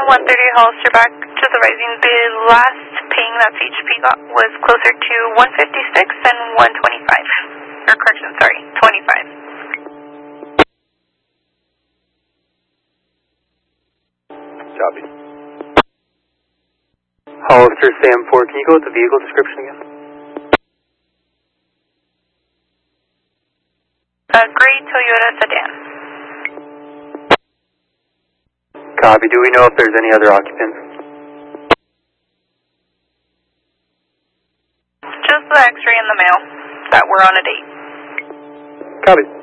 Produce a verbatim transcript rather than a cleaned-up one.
one thirty Hollister back, just advising the last ping that C H P got was closer to one fifty-six and one twenty-five. Or correction, sorry, twenty-five. Copy. Hollister Sam four, can you go with the vehicle description again? A gray Toyota sedan. Copy. Do we know if there's any other occupants? Just the x-ray in the mail that we're on a date. Copy.